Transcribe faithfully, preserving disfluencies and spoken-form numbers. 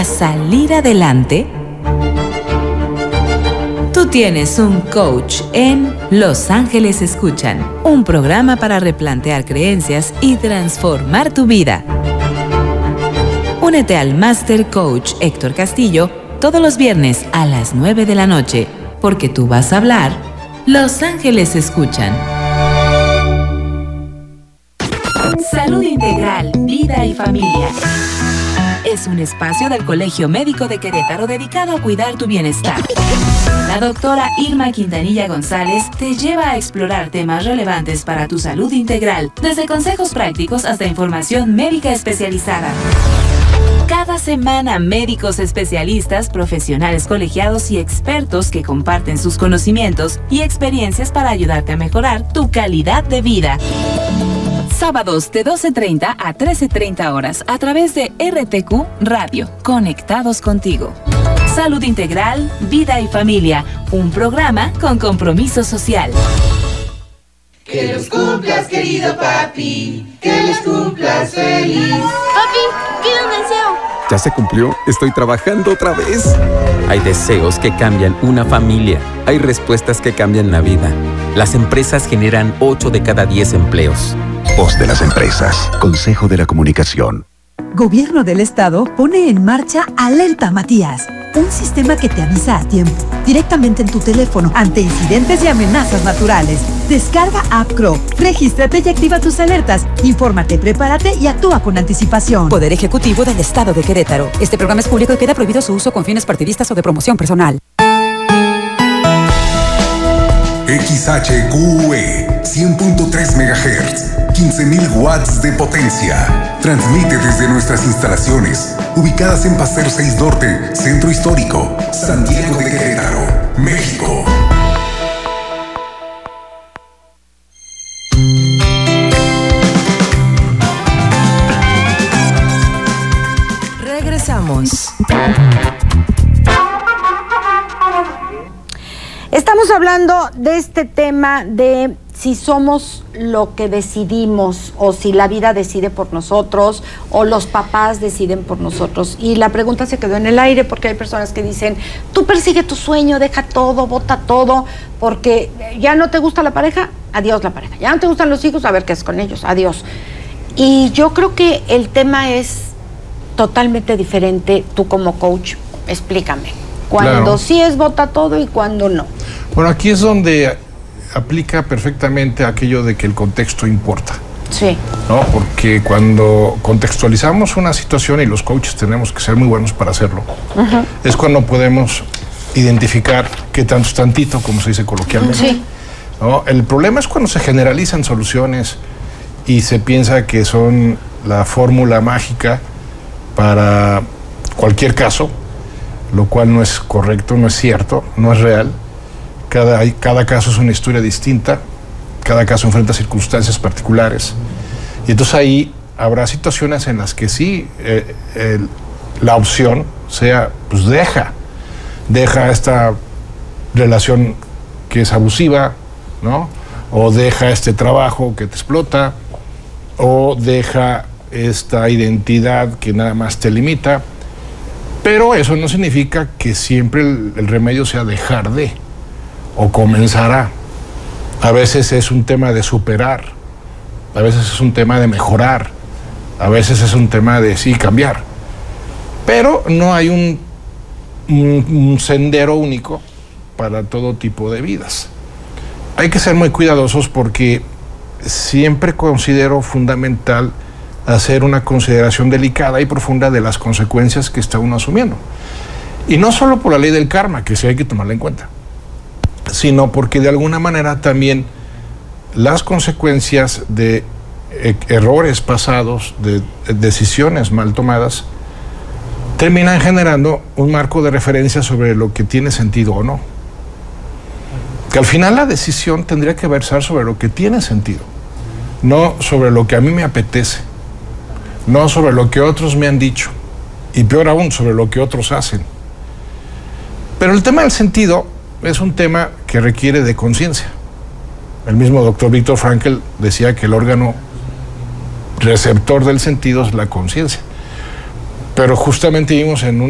para salir adelante? Tú tienes un coach en Los Ángeles Escuchan, un programa para replantear creencias y transformar tu vida. Únete al Master Coach Héctor Castillo todos los viernes a las nueve de la noche, porque tú vas a hablar, Los Ángeles Escuchan. Salud Integral, Vida y Familia. Es un espacio del Colegio Médico de Querétaro dedicado a cuidar tu bienestar. La doctora Irma Quintanilla González te lleva a explorar temas relevantes para tu salud integral, desde consejos prácticos hasta información médica especializada. Cada semana, médicos especialistas, profesionales colegiados y expertos que comparten sus conocimientos y experiencias para ayudarte a mejorar tu calidad de vida. Sábados de doce treinta a trece treinta horas a través de R T Q Radio, conectados contigo. Salud Integral, Vida y Familia, un programa con compromiso social. Que los cumplas, querido papi, que los cumplas feliz. Papi, pide un deseo. ¿Ya se cumplió? Estoy trabajando otra vez. Hay deseos que cambian una familia. Hay respuestas que cambian la vida. Las empresas generan ocho de cada diez empleos. Voz de las empresas. Consejo de la Comunicación. Gobierno del Estado pone en marcha Alerta Matías, un sistema que te avisa a tiempo, directamente en tu teléfono, ante incidentes y amenazas naturales. Descarga App C R O, regístrate y activa tus alertas. Infórmate, prepárate y actúa con anticipación. Poder Ejecutivo del Estado de Querétaro. Este programa es público y queda prohibido su uso con fines partidistas o de promoción personal. X H Q E cien punto tres megahertz, quince mil watts de potencia. Transmite desde nuestras instalaciones, ubicadas en Paseo seis Norte, Centro Histórico, Santiago de Querétaro, México. Regresamos. Estamos hablando de este tema de si somos lo que decidimos o si la vida decide por nosotros o los papás deciden por nosotros. Y la pregunta se quedó en el aire porque hay personas que dicen, tú persigue tu sueño, deja todo, bota todo, porque ya no te gusta la pareja, adiós la pareja. Ya no te gustan los hijos, a ver qué es con ellos, adiós. Y yo creo que el tema es totalmente diferente. Tú como coach, explícame. Cuando Claro. sí es bota todo y cuando no. Bueno, aquí es donde aplica perfectamente aquello de que el contexto importa. Sí. ¿No? Porque cuando contextualizamos una situación, y los coaches tenemos que ser muy buenos para hacerlo, Uh-huh. es cuando podemos identificar qué tanto es tantito, como se dice coloquialmente. Sí. ¿No? El problema es cuando se generalizan soluciones y se piensa que son la fórmula mágica para cualquier caso, lo cual no es correcto, no es cierto, no es real. Cada, cada caso es una historia distinta, cada caso enfrenta circunstancias particulares. Y entonces ahí habrá situaciones en las que sí, eh, el, la opción sea, pues deja, deja esta relación que es abusiva, ¿no? O deja este trabajo que te explota, o deja esta identidad que nada más te limita. Pero eso no significa que siempre el, el remedio sea dejar de, o comenzar a. A veces es un tema de superar, a veces es un tema de mejorar, a veces es un tema de sí cambiar. Pero no hay un, un, un sendero único para todo tipo de vidas. Hay que ser muy cuidadosos porque siempre considero fundamental hacer una consideración delicada y profunda de las consecuencias que está uno asumiendo. Y no solo por la ley del karma, que sí hay que tomarla en cuenta, sino porque de alguna manera también las consecuencias de eh, errores pasados, de, de decisiones mal tomadas, terminan generando un marco de referencia sobre lo que tiene sentido o no. Que al final la decisión tendría que versar sobre lo que tiene sentido, no sobre lo que a mí me apetece, no sobre lo que otros me han dicho, y peor aún, sobre lo que otros hacen. Pero el tema del sentido es un tema que requiere de conciencia. El mismo doctor Viktor Frankl decía que el órgano receptor del sentido es la conciencia. Pero justamente vivimos en un